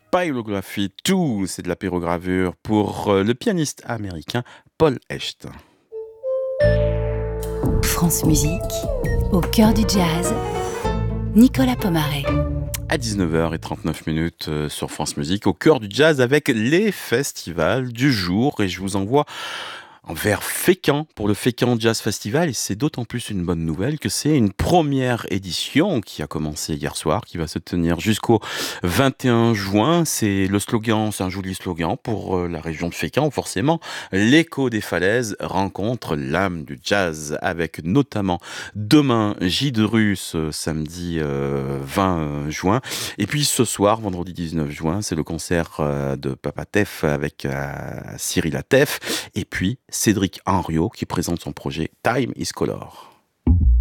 Pyrography 2, c'est de la pyrogravure pour le pianiste américain Paul Echt. France Musique, au cœur du jazz, Nicolas Pomaré. À 19h39 sur France Musique, au cœur du jazz avec les festivals du jour. Et je vous envoie vers Fécamp pour le Fécamp Jazz Festival. Et c'est d'autant plus une bonne nouvelle que c'est une première édition qui a commencé hier soir, qui va se tenir jusqu'au 21 juin. C'est le slogan, c'est un joli slogan pour la région de Fécamp, forcément. L'écho des falaises rencontre l'âme du jazz, avec notamment demain J de Russe, samedi 20 juin. Et puis ce soir, vendredi 19 juin, c'est le concert de Papa Tef avec Cyril Atef. Et puis Cédric Henriot qui présente son projet Time is Color.